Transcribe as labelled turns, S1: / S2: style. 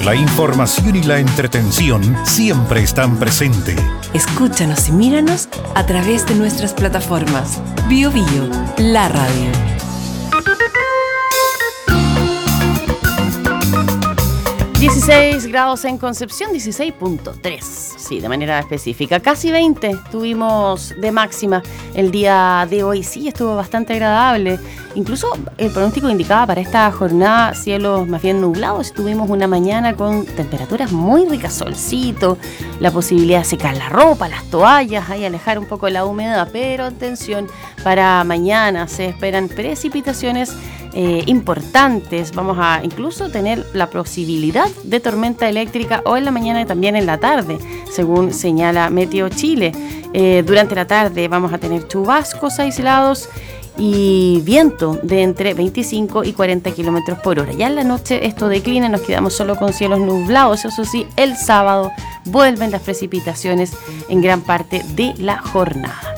S1: La información y la entretención siempre están presentes.
S2: Escúchanos y míranos a través de nuestras plataformas. Bio Bio, la radio.
S3: ...16 grados en Concepción, 16.3, sí, de manera específica. Casi 20 tuvimos de máxima el día de hoy. Sí, estuvo bastante agradable. Incluso el pronóstico indicaba para esta jornada cielos más bien nublados. Tuvimos una mañana con temperaturas muy ricas, solcito, la posibilidad de secar la ropa, las toallas, ahí alejar un poco la humedad. Pero atención, para mañana se esperan precipitaciones importantes. Vamos a incluso tener la posibilidad de tormenta eléctrica hoy en la mañana y también en la tarde, según señala Meteo Chile. Durante la tarde vamos a tener chubascos aislados y viento de entre 25 y 40 kilómetros por hora. Ya en la noche esto declina, nos quedamos solo con cielos nublados. Eso sí, el sábado vuelven las precipitaciones en gran parte de la jornada.